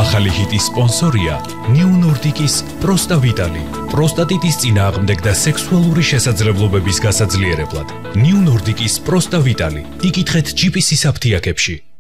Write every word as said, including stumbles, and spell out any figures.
ახალი ჰიტის სპონსორია New Nordic-ის პროსტავიტალი. პროსტატიტის წინააღმდეგ და სექსუალური შესაძლებლობების გასაძლიერებლად. New Nordic-ის პროსტავიტალი. იკითხეთ ჯი პი სის აფთიაქებში.